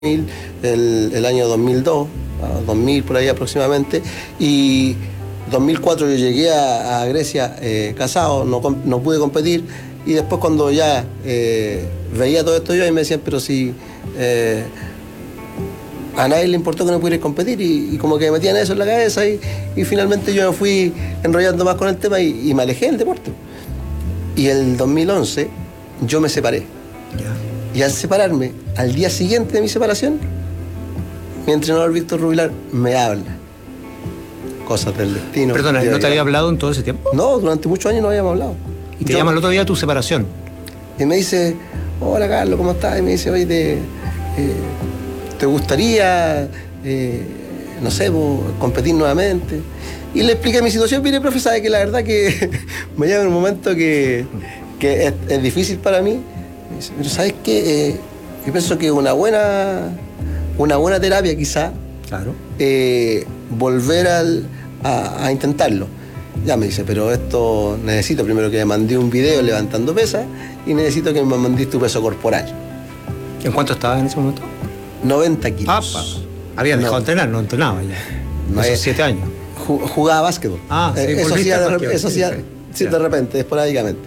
el año 2002, 2000 por ahí aproximadamente, y 2004 yo llegué a Grecia casado, no pude competir, y después cuando ya veía todo esto yo, y me decían, pero si a nadie le importó que no pudieras competir, y como que me metían eso en la cabeza, y finalmente yo me fui enrollando más con el tema y me alejé del deporte. Y el 2011 yo me separé. Y al separarme, al día siguiente de mi separación, mi entrenador Víctor Rubilar me habla. Cosas del destino. Perdona, ¿no te había hablado en todo ese tiempo? No, durante muchos años no habíamos hablado. Y te llama el otro día a tu separación. Y me dice, hola Carlos, ¿cómo estás? Y me dice, oye, ¿te gustaría, no sé, competir nuevamente? Y le expliqué mi situación. Mire, profe, sabe que la verdad que me llega un momento que es difícil para mí. Me dice, pero ¿sabes qué? Yo pienso que una buena terapia quizá, claro, volver a intentarlo. Ya me dice, pero esto necesito primero que me mandé un video levantando pesas y necesito que me mandé tu peso corporal. ¿En cuánto estabas en ese momento? 90 kilos. Habías dejado de entrenar, no entrenaba ya. No, esos 7 años. Jugaba básquetbol. Sí, eso sí, de repente, esporádicamente.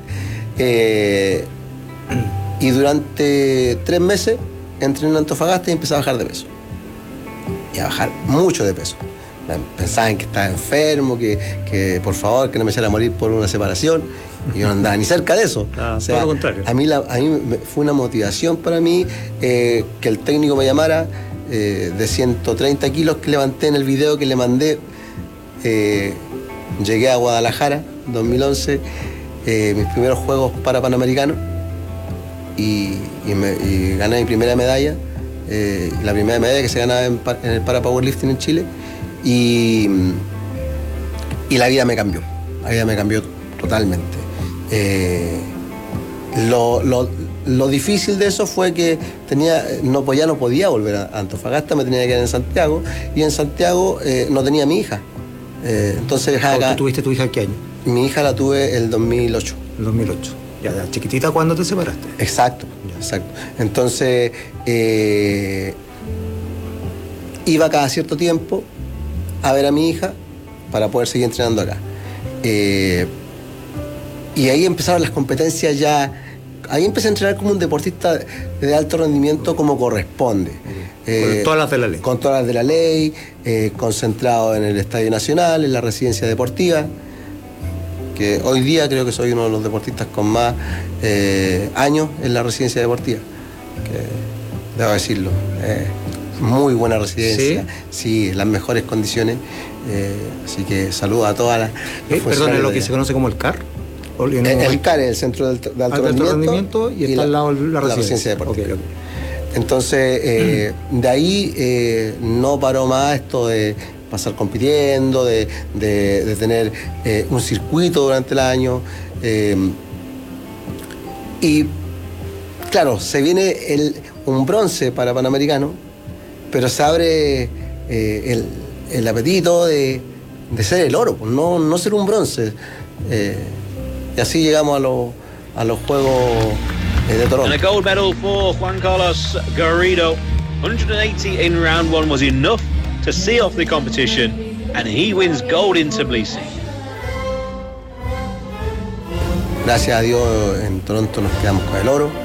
Y durante 3 meses entrené en Antofagasta y empecé a bajar de peso. Y a bajar mucho de peso. Pensaban que estaba enfermo, que por favor, que no me echara a morir por una separación. Y yo no andaba ni cerca de eso. O sea, todo lo contrario. A mí fue una motivación para mí que el técnico me llamara de 130 kilos que levanté en el video que le mandé. Llegué a Guadalajara, 2011, mis primeros Juegos para Panamericanos, y gané mi primera medalla, la primera medalla que se ganaba en el para powerlifting en Chile, y la vida me cambió totalmente. Lo difícil de eso fue que ya no podía volver a Antofagasta, me tenía que quedar en Santiago, y en Santiago no tenía a mi hija. Entonces acá. ¿Tú tuviste tu hija qué año? Mi hija la tuve el 2008. El 2008. Ya, chiquitita, ¿cuándo te separaste? Exacto. Entonces, iba cada cierto tiempo a ver a mi hija para poder seguir entrenando acá. Y ahí empezaron las competencias ya. Ahí empecé a entrenar como un deportista de alto rendimiento como corresponde. Con todas las de la ley. Con todas las de la ley, concentrado en el Estadio Nacional, en la residencia deportiva, que hoy día creo que soy uno de los deportistas con más años en la residencia deportiva, que debo decirlo, muy buena residencia, sí, las mejores condiciones, así que saludo a todas las... Perdón, ¿es lo que se conoce como el CAR? El CAR es el Centro de Alto Rendimiento y está al lado la residencia deportiva. Okay. Entonces, de ahí no paró más esto de pasar compitiendo, de tener un circuito durante el año. Y claro, se viene un bronce para Panamericano, pero se abre el apetito de ser el oro, no ser un bronce. Y así llegamos a los Juegos de Toronto. And a gold medal for Juan Carlos Garrido. 180 in round 1 was enough to see off the competition, and he wins gold in Tbilisi. Gracias a Dios en Toronto nos quedamos con el oro.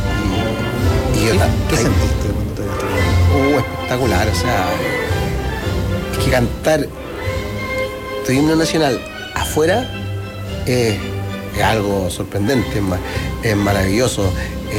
¿Qué sentiste cuando te diste? Espectacular, o sea, es que cantar tu himno nacional afuera es algo sorprendente, es maravilloso.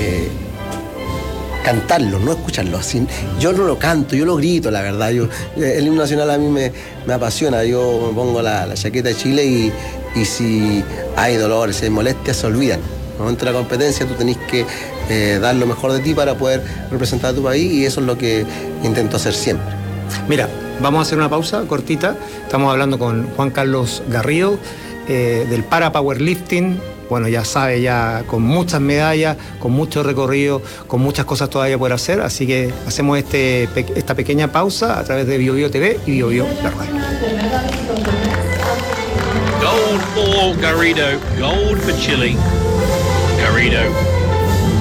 Cantarlo, no escucharlo. Yo no lo canto, yo lo grito, la verdad. El himno nacional a mí me apasiona. Yo me pongo la chaqueta de Chile y si hay dolores, si hay molestias, se olvidan. En el momento de la competencia tú tenés que dar lo mejor de ti para poder representar a tu país, y eso es lo que intento hacer siempre. Mira, vamos a hacer una pausa cortita. Estamos hablando con Juan Carlos Garrido, del para powerlifting. Bueno, ya sabe, ya con muchas medallas, con mucho recorrido, con muchas cosas todavía por hacer, así que hacemos esta pequeña pausa a través de BioBio TV y BioBio la radio. Gold for Garrido, gold for Chile. Garrido